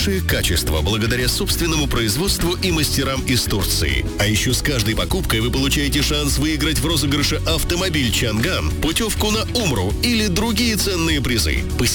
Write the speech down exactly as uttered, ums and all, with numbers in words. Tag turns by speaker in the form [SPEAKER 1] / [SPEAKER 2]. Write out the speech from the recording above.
[SPEAKER 1] Высшее качество благодаря собственному производству и мастерам из Турции. А еще с каждой покупкой вы получаете шанс выиграть в розыгрыше автомобиль «Чанган», путевку на Умру или другие ценные призы.